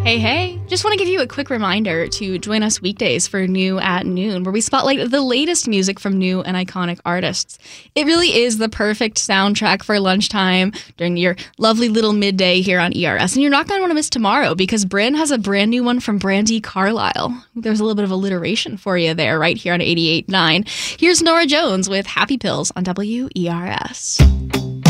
Hey, hey. Just want to give you a quick reminder to join us weekdays for New at Noon, where we spotlight the latest music from new and iconic artists. It really is the perfect soundtrack for lunchtime during your lovely little midday here on ERS. And you're not going to want to miss tomorrow because Bryn has a brand new one from Brandi Carlile. There's a little bit of alliteration for you there right here on 88.9. Here's Nora Jones with Happy Pills on WERS.